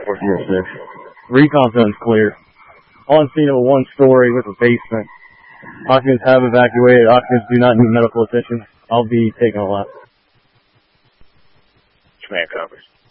Yes, sir. Recon zone's clear. On scene of a one-story with a basement. Occupants have evacuated. Occupants do not need medical attention. I'll be taking a lap. Command covers.